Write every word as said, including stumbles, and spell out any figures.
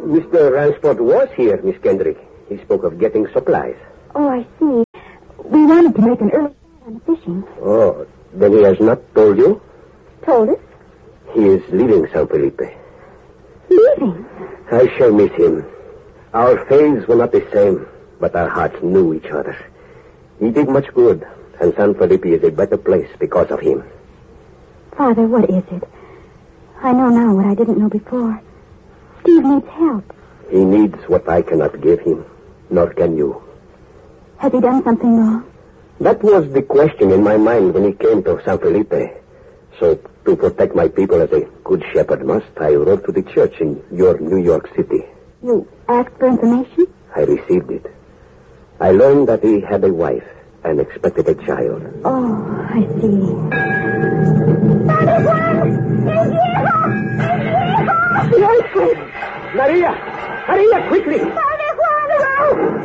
Mister Ransford was here, Miss Kendrick. He spoke of getting supplies. Oh, I see. We wanted to make an early start on the fishing. Oh, then he has not told you? Told us? He is leaving San Felipe. Leaving? I shall miss him. Our faiths were not the same, but our hearts knew each other. He did much good, and San Felipe is a better place because of him. Father, what is it? I know now what I didn't know before. Steve needs help. He needs what I cannot give him, nor can you. Has he done something wrong? That was the question in my mind when he came to San Felipe. So, to protect my people as a good shepherd must, I wrote to the church in your New York City. You asked for information? I received it. I learned that he had a wife and expected a child. Oh, I see. Maria! Maria, quickly! Padre Juan!